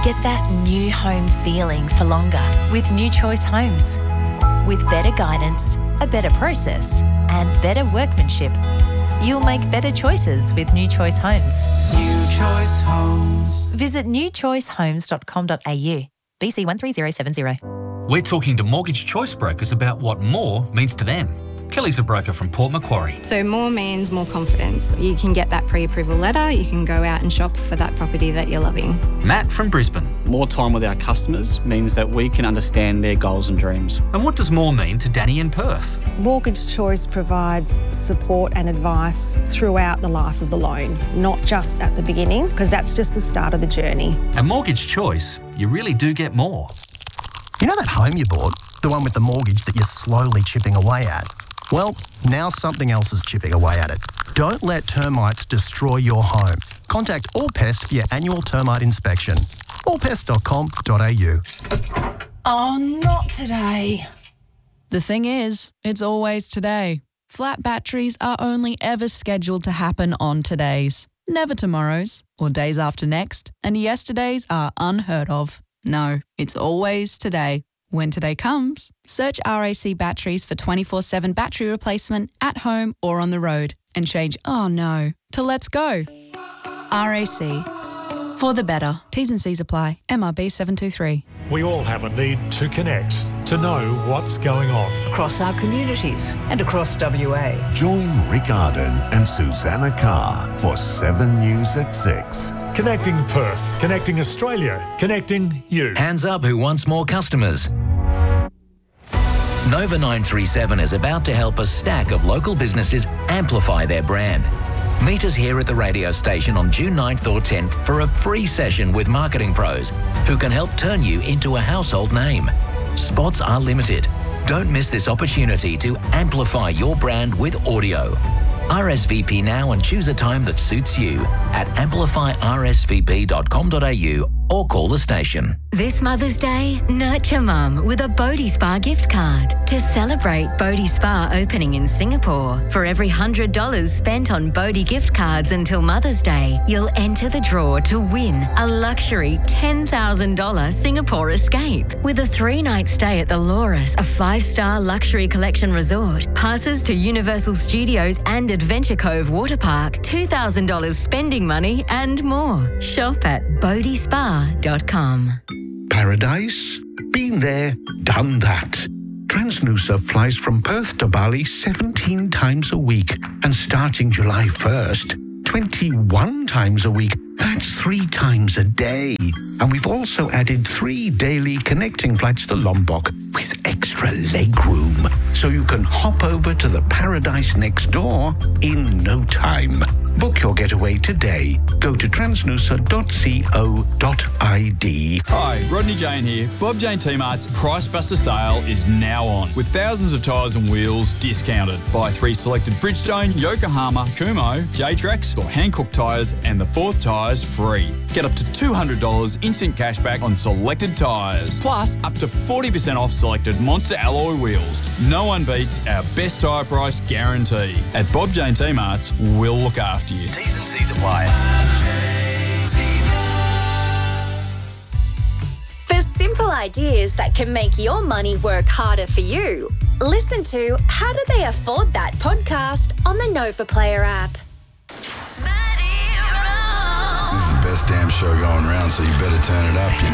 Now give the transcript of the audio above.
Get that new home feeling for longer with New Choice Homes. With better guidance, a better process, and better workmanship, you'll make better choices with New Choice Homes. New Choice Homes. Visit newchoicehomes.com.au. BC 13070. We're talking to Mortgage Choice brokers about what more means to them. Kelly's a broker from Port Macquarie. So more means more confidence. You can get that pre-approval letter, you can go out and shop for that property that you're loving. Matt from Brisbane. More time with our customers means that we can understand their goals and dreams. And what does more mean to Danny in Perth? Mortgage Choice provides support and advice throughout the life of the loan, not just at the beginning, because that's just the start of the journey. At Mortgage Choice, you really do get more. You know that home you bought? The one with the mortgage that you're slowly chipping away at? Well, now something else is chipping away at it. Don't let termites destroy your home. Contact Allpest for your annual termite inspection. allpest.com.au. Oh, not today. The thing is, it's always today. Flat batteries are only ever scheduled to happen on todays, never tomorrows or days after next, and yesterdays are unheard of. No, it's always today. When today comes, search RAC Batteries for 24/7 battery replacement at home or on the road and change "oh no" to "let's go." RAC. For the better. T's and C's apply. MRB 723. We all have a need to connect, to know what's going on. Across our communities and across WA. Join Rick Arden and Susanna Carr for 7 News at 6. Connecting Perth, connecting Australia, connecting you. Hands up who wants more customers. Nova 937 is about to help a stack of local businesses amplify their brand. Meet us here at the radio station on June 9th or 10th for a free session with marketing pros who can help turn you into a household name. Spots are limited. Don't miss this opportunity to amplify your brand with audio. RSVP now and choose a time that suits you at amplifyrsvp.com.au or call the station. This Mother's Day, nurture Mum with a Bodhi Spa gift card to celebrate Bodhi Spa opening in Singapore. For every $100 spent on Bodhi gift cards until Mother's Day, you'll enter the draw to win a luxury $10,000 Singapore escape with a 3-night stay at the Loris, a 5-star luxury collection resort, passes to Universal Studios and Adventure Cove Water Park, $2,000 spending money and more. Shop at bodhispa.com. Paradise? Been there, done that. Transnusa flies from Perth to Bali 17 times a week, and starting July 1st, 21 times a week. That's 3 times a day. And we've also added 3 daily connecting flights to Lombok with extra leg room, so you can hop over to the paradise next door in no time. Book your getaway today. Go to transnusa.co.id. Hi, Rodney Jane here. Bob Jane T-Mart's Price Buster sale is now on, with thousands of tyres and wheels discounted. Buy 3 selected Bridgestone, Yokohama, Kumho, J-Trax or Hankook tyres and the 4th tyres free. Get up to $200 instant cashback on selected tyres, plus up to 40% off selected Monster alloy wheels. No one beats our best tyre price guarantee. At Bob Jane T-Mart's, we'll look after you. T's and C's apply. For simple ideas that can make your money work harder for you, listen to How Do They Afford That podcast on the Nova Player app. This is the best damn show going around, so you better turn it up, you know.